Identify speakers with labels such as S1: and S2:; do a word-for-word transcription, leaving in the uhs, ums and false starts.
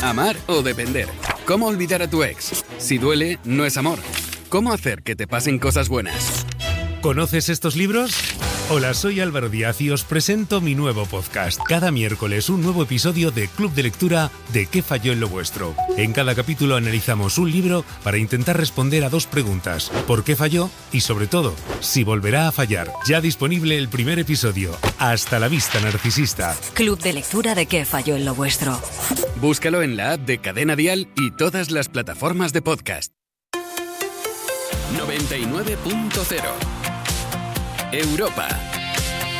S1: Amar o depender. ¿Cómo olvidar a tu ex? Si duele, no es amor. ¿Cómo hacer que te pasen cosas buenas?
S2: ¿Conoces estos libros? Hola, soy Álvaro Díaz y os presento mi nuevo podcast. Cada miércoles un nuevo episodio de Club de Lectura de ¿Qué falló en lo vuestro? En cada capítulo analizamos un libro para intentar responder a dos preguntas. ¿Por qué falló? Y sobre todo, si volverá a fallar. Ya disponible el primer episodio. Hasta la vista, narcisista.
S3: Club de Lectura de ¿Qué falló en lo vuestro?
S1: Búscalo en la app de Cadena Dial y todas las plataformas de podcast. noventa y nueve punto cero Europa.